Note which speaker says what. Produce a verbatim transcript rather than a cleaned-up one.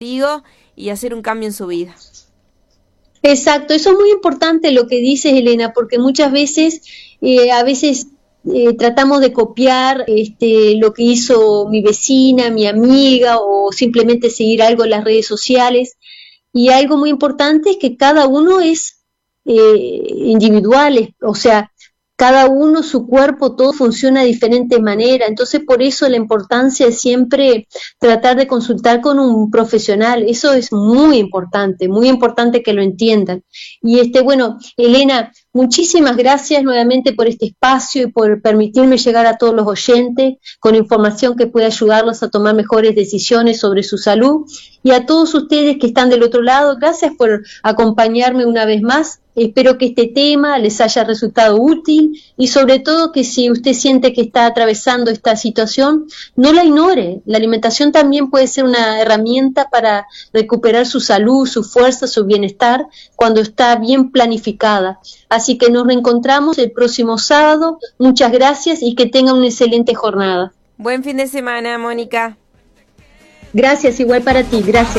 Speaker 1: digo, y hacer un cambio en su vida.
Speaker 2: Exacto, eso es muy importante lo que dices, Elena, porque muchas veces, eh, a veces eh, tratamos de copiar este, lo que hizo mi vecina, mi amiga, o simplemente seguir algo en las redes sociales. Y algo muy importante es que cada uno es eh, individual, o sea, cada uno, su cuerpo, todo funciona de diferente manera. Entonces, por eso la importancia es siempre tratar de consultar con un profesional. Eso es muy importante, muy importante que lo entiendan. Y este, bueno, Elena, muchísimas gracias nuevamente por este espacio y por permitirme llegar a todos los oyentes con información que pueda ayudarlos a tomar mejores decisiones sobre su salud. Y a todos ustedes que están del otro lado, gracias por acompañarme una vez más. Espero que este tema les haya resultado útil y sobre todo que si usted siente que está atravesando esta situación, no la ignore. La alimentación también puede ser una herramienta para recuperar su salud, su fuerza, su bienestar cuando está bien planificada. Así que nos reencontramos el próximo sábado. Muchas gracias y que tengan una excelente jornada.
Speaker 1: Buen fin de semana, Mónica.
Speaker 2: Gracias, igual para ti. Gracias.